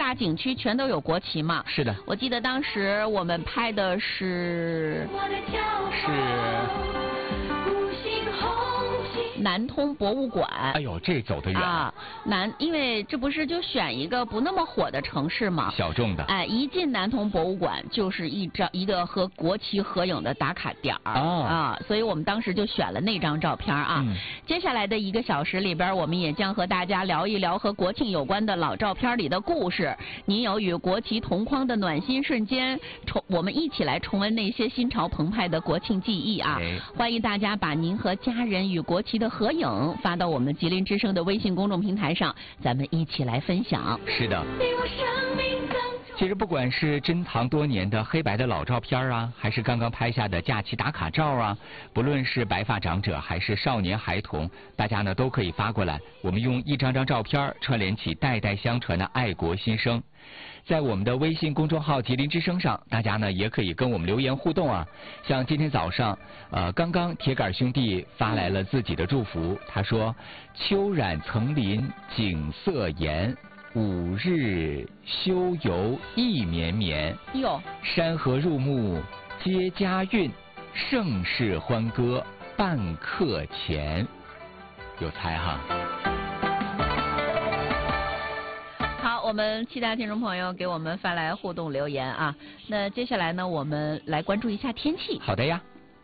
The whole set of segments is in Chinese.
大景区全都有国旗嘛。 是的。 我记得当时我们拍的是南通博物馆。 哎呦，这走得远啊！因为这不是就选一个不那么火的城市嘛， 小众的。 哎，一进南通博物馆就是一个和国旗合影的打卡点儿啊，所以我们当时就选了那张照片啊。接下来的1个小时里边，我们也将和大家聊一聊和国庆有关的老照片里的故事。您有与国旗同框的暖心瞬间，我们一起来重温那些心潮澎湃的国庆记忆啊！欢迎大家把您和家人与国旗的合影发到我们吉林之声的微信公众平台上，咱们一起来分享。 是的。其实不管是珍藏多年的黑白的老照片啊，还是刚刚拍下的假期打卡照啊，不论是白发长者还是少年孩童，大家呢都可以发过来，我们用一张张照片串联起代代相传的爱国心声。在我们的微信公众号吉林之声上，大家呢也可以跟我们留言互动啊。像今天早上刚刚铁杆兄弟发来了自己的祝福，他说秋染层林景色颜，5日休游意绵绵， 哟， 山河入目皆佳韵，盛世欢歌半刻前。有才哈。 好，我们期待听众朋友给我们发来互动留言啊。那接下来呢，我们来关注一下天气。 好的呀。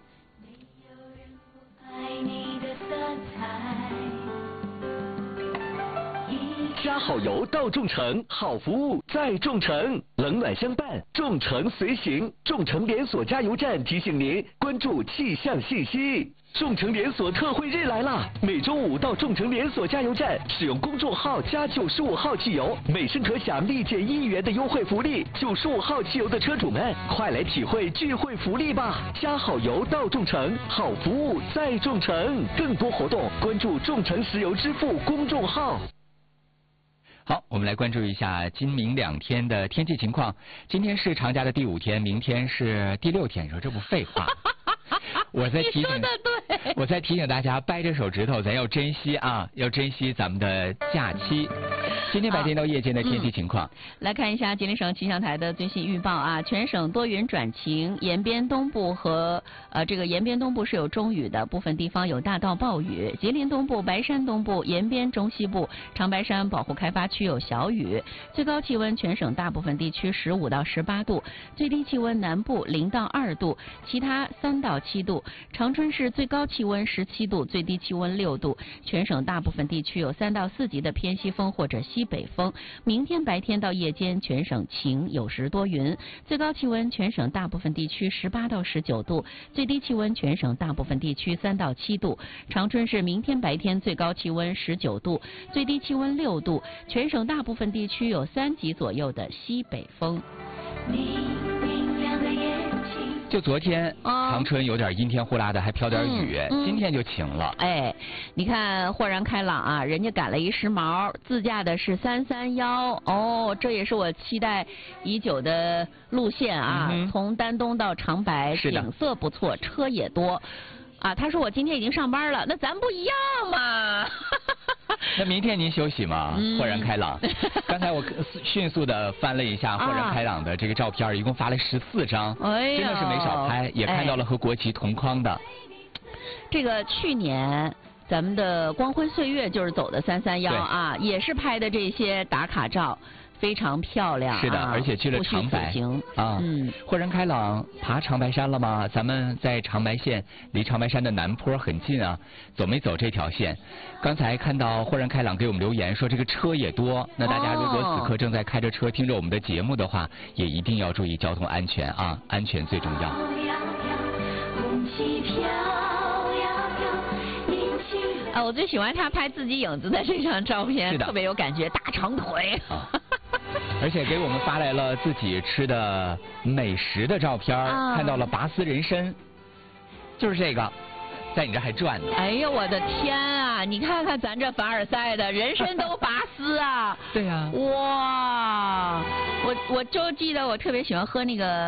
加好油到众诚，好服务在众诚，冷暖相伴，众诚随行。众诚连锁加油站提醒您关注气象信息。众诚连锁特惠日来了，每周5到众诚连锁加油站使用公众号加95号汽油，每升可享立减1元的优惠福利。95号汽油的车主们，快来体会聚会福利吧！加好油到众诚，好服务在众诚。更多活动关注众诚石油支付公众号。 好，我们来关注一下今明2天的天气情况。今天是长假的第5天，明天是第6天。你说这不废话？我在提醒大家，掰着手指头，咱要珍惜啊，要珍惜咱们的假期。今天白天到夜间的天气情况， 来看一下吉林省气象台的最新预报啊，全省多云转晴，延边东部和这个延边东部是有中雨的，部分地方有大到暴雨。吉林东部、白山东部、延边中西部、长白山保护开发区有小雨。最高气温全省大部分地区15到18度，最低气温南部0到2度，其他3到7度。长春市最高气温17度，最低气温6度。全省大部分地区有3到4级的偏西风或者西北风。明天白天到夜间全省晴，有时多云。最高气温全省大部分地区18到19度，最低气温全省大部分地区3到7度。长春市明天白天最高气温19度，最低气温6度。全省大部分地区有3级左右的西北风。 就昨天长春有点阴天呼啦的，还飘点雨，今天就晴了。 哎，你看豁然开朗啊，人家赶了一时髦，自驾的是331哦，这也是我期待已久的路线啊，从丹东到长白，景色不错，车也多。啊，他说我今天已经上班了，那咱不一样嘛。 那明天您休息吗？豁然开朗。刚才我迅速的翻了一下豁然开朗的这个照片，一共发了14张，真的是没少拍，也看到了和国旗同框的。 这个去年咱们的光辉岁月就是走的331啊，也是拍的这些打卡照。非常漂亮， 是的，而且去了长白啊，豁然开朗。爬长白山了吗？咱们在长白县，离长白山的南坡很近啊，走没走这条线？刚才看到豁然开朗给我们留言说这个车也多，那大家如果此刻正在开着车听着我们的节目的话，也一定要注意交通安全啊，安全最重要。 啊，我最喜欢他拍自己影子的这张照片，特别有感觉，大长腿。 而且给我们发来了自己吃的美食的照片，看到了拔丝人参，就是这个，在你这还转呢。 哎呦我的天啊！你看看咱这凡尔赛的人参都拔丝啊！ 对呀。 哇！我就记得我特别喜欢喝那个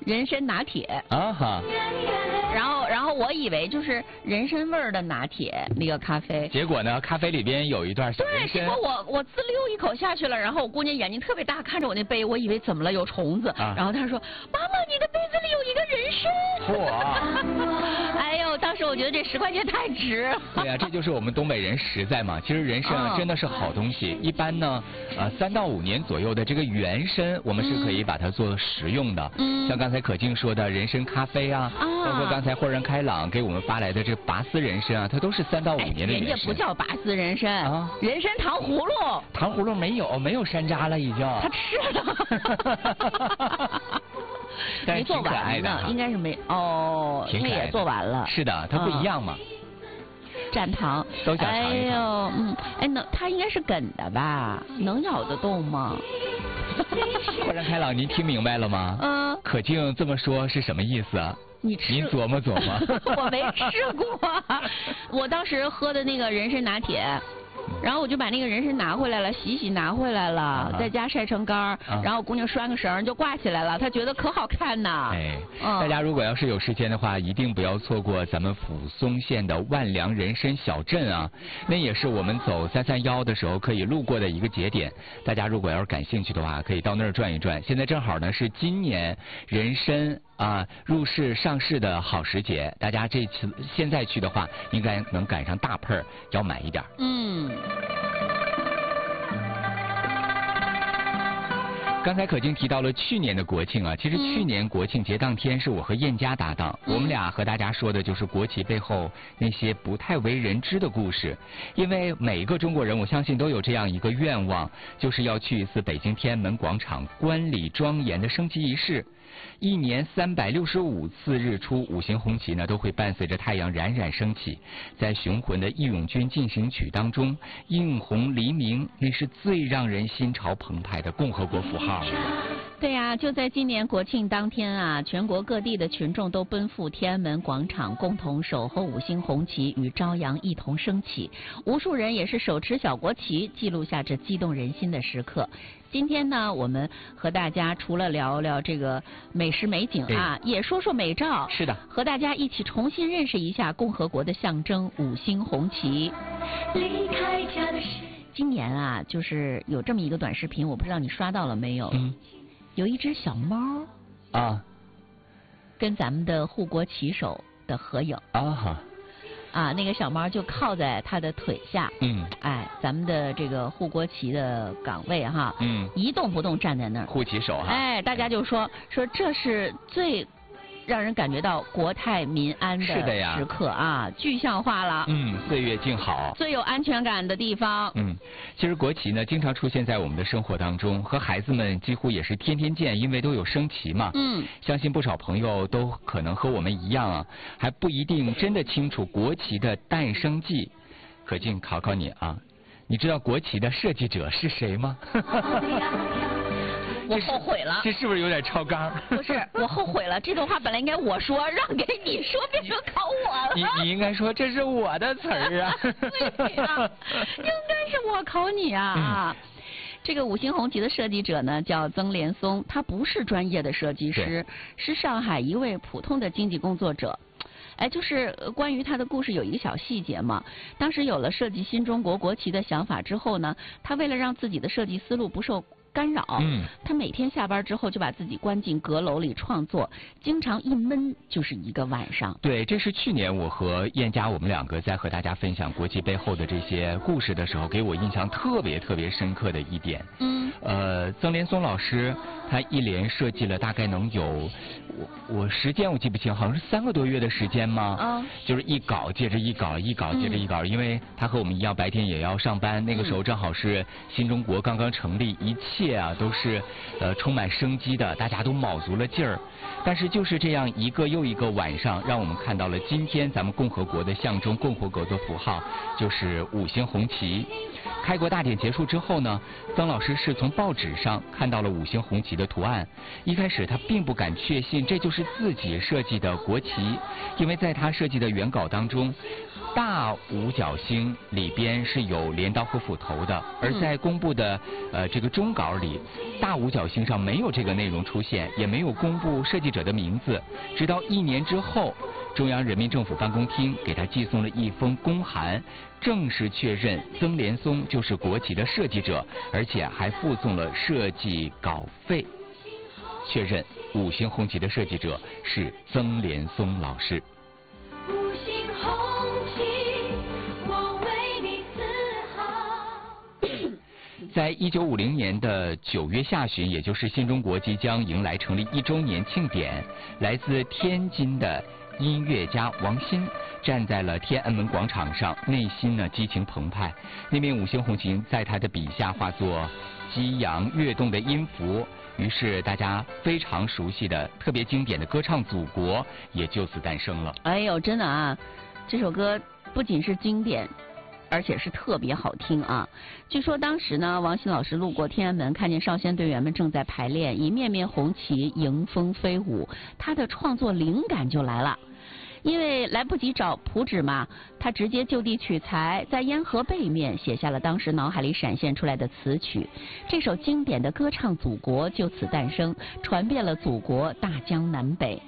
人参拿铁啊哈， 然后我以为就是人参味儿的拿铁那个咖啡， 结果呢，咖啡里边有一段小人参。 对，结果我滋溜一口下去了，然后我姑娘眼睛特别大，看着我那杯，我以为怎么了有虫子，然后她说：“妈妈，你的杯子里有一个人参。”哎呦，当时我觉得这10块钱太值。 对呀，这就是我们东北人实在嘛。其实人参啊真的是好东西，一般呢，3到5年左右的这个原参，我们是可以把它做食用的。像刚才可静说的人参咖啡啊，包括刚才豁然开朗给我们发来的这拔丝人参啊，它都是3到5年的原参。 人家不叫拔丝人参啊，人参糖葫芦。 糖葫芦没有山楂了已经。 他吃了。没做完呢，应该是没哦，应该也做完了。 是的，它不一样嘛。 蘸糖都想尝一尝。 哎呦，那它应该是梗的吧？能咬得动吗？ 豁然开朗，您听明白了吗？可静这么说是什么意思啊？您琢磨琢磨。 我没吃过，我当时喝的那个人参拿铁。然后我就把那个人参拿回来了，洗拿回来了，在家晒成干，然后姑娘拴个绳就挂起来了，她觉得可好看呢。 哎，大家如果要是有时间的话，一定不要错过咱们抚松县的万良人参小镇啊，那也是我们走331的时候可以路过的一个节点。大家如果要是感兴趣的话，可以到那儿转一转。现在正好呢是今年人参入市上市的好时节，大家这次现在去的话，应该能赶上大盆，要买一点。刚才可静提到了去年的国庆啊，其实去年国庆节当天是我和燕佳搭档，我们俩和大家说的就是国旗背后那些不太为人知的故事。因为每一个中国人，我相信都有这样一个愿望，就是要去一次北京天安门广场观礼庄严的升旗仪式。1年365次日出5星红旗呢，都会伴随着太阳冉冉升起。在雄浑的《义勇军进行曲》当中，映红黎明，那是最让人心潮澎湃的共和国符号。 对呀，就在今年国庆当天啊，全国各地的群众都奔赴天安门广场，共同守候5星红旗与朝阳一同升起。无数人也是手持小国旗，记录下这激动人心的时刻。今天呢，我们和大家除了聊聊这个美食美景啊，也说说美照。 是的， 和大家一起重新认识一下共和国的象征5星红旗。离开家的今年啊，就是有这么一个短视频，我不知道你刷到了没有？有一只小猫啊， 跟咱们的护国旗手的合影那个小猫就靠在他的腿下，咱们的这个护国旗的岗位哈，一动不动站在那儿， 护旗手哈， 大家就说这是最让人感觉到国泰民安的时刻啊，具象化了。 岁月静好， 最有安全感的地方。 其实国旗呢，经常出现在我们的生活当中，和孩子们几乎也是天天见，因为都有升旗嘛。相信不少朋友都可能和我们一样啊，还不一定真的清楚国旗的诞生记。可静考考你啊，你知道国旗的设计者是谁吗？ 我后悔了， 这是不是有点超纲？ 不是，我后悔了，这段话本来应该我说，让给你说，变成考我了。 你应该说这是我的词儿啊。 对呀，应该是我考你啊。这个5星红旗的设计者呢叫曾连松，他不是专业的设计师，是上海一位普通的经济工作者。就是关于他的故事有一个小细节嘛。当时有了设计新中国国旗的想法之后呢，他为了让自己的设计思路不受干扰，他每天下班之后就把自己关进阁楼里创作，经常一闷就是1个晚上。 对，这是去年我和燕佳我们2个在和大家分享国旗背后的这些故事的时候，给我印象特别深刻的一点。曾连松老师他一连设计了大概能有我时间我记不清，好像是3个多月的时间吗？就是一稿接着一稿，一稿接着一稿，因为他和我们一样白天也要上班，那个时候正好是新中国刚刚成立，一切啊都是充满生机的，大家都卯足了劲儿。但是就是这样一个又一个晚上，让我们看到了今天咱们共和国的象征，共和国的符号就是5星红旗。 开国大典结束之后呢，曾老师是从报纸上看到了5星红旗的图案。一开始他并不敢确信这就是自己设计的国旗，因为在他设计的原稿当中，大五角星里边是有镰刀和斧头的，而在公布的这个中稿里，大五角星上没有这个内容出现，也没有公布设计者的名字。直到1年之后，中央人民政府办公厅给他寄送了一封公函，正式确认曾连松就是国旗的设计者，而且还附送了设计稿费，确认5星红旗的设计者是曾连松老师。在1950年的9月下旬，也就是新中国即将迎来成立1周年庆典，来自天津的音乐家王鑫站在了天安门广场上，内心呢激情澎湃。那面5星红旗在他的笔下化作激扬跃动的音符，于是大家非常熟悉的特别经典的歌唱祖国也就此诞生了。 哎呦，真的啊，这首歌不仅是经典，而且是特别好听啊！据说当时呢，王鑫老师路过天安门，看见少先队员们正在排练，一面面红旗迎风飞舞，他的创作灵感就来了。因为来不及找谱纸嘛，他直接就地取材，在烟盒背面写下了当时脑海里闪现出来的词曲。这首经典的歌唱祖国就此诞生，传遍了祖国大江南北。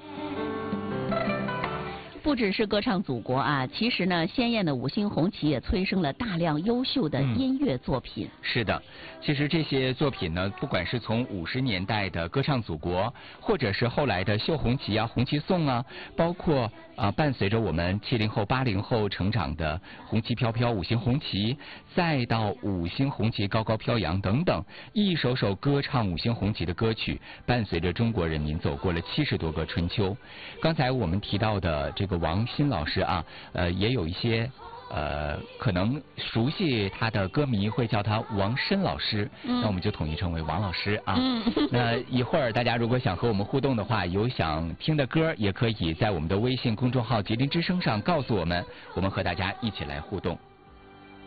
不只是歌唱祖国啊，其实呢，鲜艳的5星红旗也催生了大量优秀的音乐作品。 是的，其实这些作品呢，不管是从50年代的歌唱祖国，或者是后来的绣红旗啊、红旗颂啊，包括伴随着我们70后、80后成长的红旗飘飘、5星红旗，再到5星红旗高高飘扬等等，一首首歌唱5星红旗的歌曲，伴随着中国人民走过了70多个春秋。刚才我们提到的这个王鑫老师啊，也有一些可能熟悉他的歌迷会叫他王申老师，那我们就统一称为王老师啊。那一会儿大家如果想和我们互动的话，有想听的歌，也可以在我们的微信公众号吉林之声上告诉我们，我们和大家一起来互动。